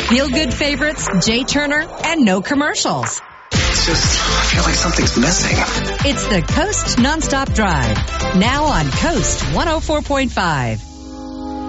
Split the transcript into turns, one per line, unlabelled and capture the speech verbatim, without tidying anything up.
Feel-good favorites, Jay Turner, and no commercials.
It's just, I feel like something's missing.
It's the Coast Nonstop Drive. Now on Coast one oh four point five.